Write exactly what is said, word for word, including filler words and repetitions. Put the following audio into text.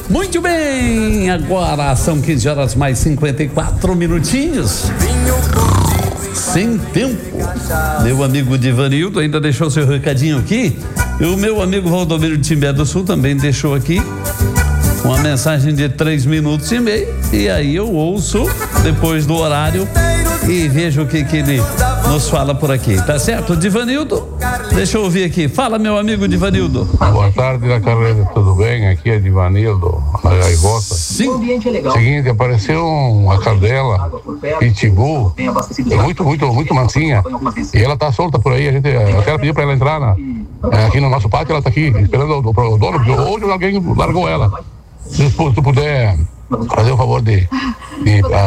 Muito bem, agora são quinze horas mais cinquenta e quatro minutinhos. Sem tempo. Meu amigo Divanildo ainda deixou seu recadinho aqui. E o meu amigo Valdomiro de Timbé do Sul também deixou aqui uma mensagem de três minutos e meio. E aí eu ouço depois do horário e vejo o que, que ele nos fala por aqui. Tá certo? Divanildo, deixa eu ouvir aqui. Fala, meu amigo Divanildo. Boa tarde, na carreira, tudo bem? Aqui é Divanildo, na Gaivota. Sim. Seguinte, apareceu uma cadela pitbull, muito, muito, muito mansinha. E ela tá solta por aí. A gente, eu quero pedir para ela entrar na, aqui no nosso pátio. Ela tá aqui esperando o, o dono, porque hoje alguém largou ela. Se tu puder fazer o favor de, de